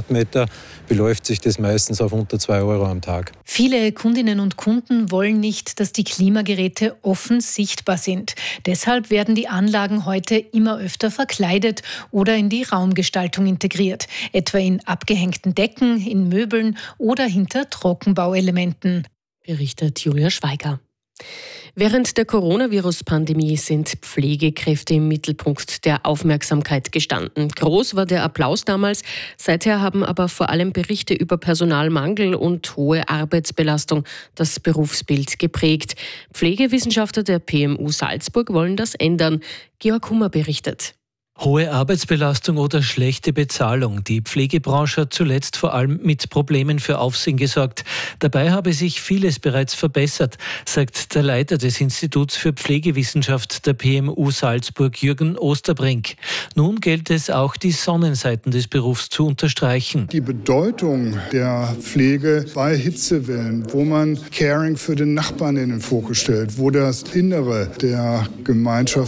Quadratmeter beläuft sich das meistens auf unter 2 Euro am Tag. Viele Kundinnen und Kunden wollen nicht, dass die Klimageräte offen sichtbar sind. Deshalb werden die Anlagen heute immer öfter verkleidet oder in die Raumgestaltung integriert, etwa in abgehängten Decken, in Möbeln oder hinter Trockenbauelementen. Berichtet Julia Schweiger. Während der Coronavirus-Pandemie sind Pflegekräfte im Mittelpunkt der Aufmerksamkeit gestanden. Groß war der Applaus damals. Seither haben aber vor allem Berichte über Personalmangel und hohe Arbeitsbelastung das Berufsbild geprägt. Pflegewissenschaftler der PMU Salzburg wollen das ändern. Georg Hummer berichtet. Hohe Arbeitsbelastung oder schlechte Bezahlung. Die Pflegebranche hat zuletzt vor allem mit Problemen für Aufsehen gesorgt. Dabei habe sich vieles bereits verbessert, sagt der Leiter des Instituts für Pflegewissenschaft der PMU Salzburg, Jürgen Osterbrink. Nun gilt es auch, die Sonnenseiten des Berufs zu unterstreichen. Die Bedeutung der Pflege bei Hitzewellen, wo man Caring für den Nachbarn in den Fokus stellt, wo das Innere der Gemeinschaft